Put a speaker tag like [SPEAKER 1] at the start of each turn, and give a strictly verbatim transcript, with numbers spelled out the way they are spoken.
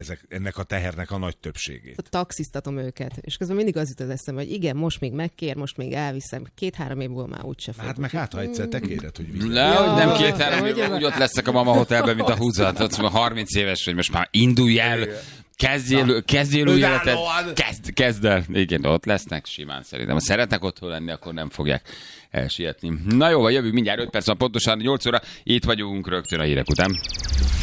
[SPEAKER 1] ezek, ennek a tehernek a nagy többségét.
[SPEAKER 2] Taxisztatom őket, és közben mindig az jut az eszembe, hogy igen, most még megkér, most még elviszem, két-három év múlva már úgyse fog.
[SPEAKER 1] Hát meg hát, ha egyszer te kéred, hogy viszont.
[SPEAKER 3] Le, ja, nem két-három év, úgy ott leszek a mama hotelben, mint a húzat. Ott harminc éves, hogy most már indulj el, kezdjél, kezdjél új életet. Kezd, kezd el. Igen, ott lesznek simán szerintem. Ha szeretnek otthon lenni, akkor nem fogják elsietni. Na jó, jövünk mindjárt öt perc, pontosan nyolc óra. Itt vagyunk rögtön a hírek után.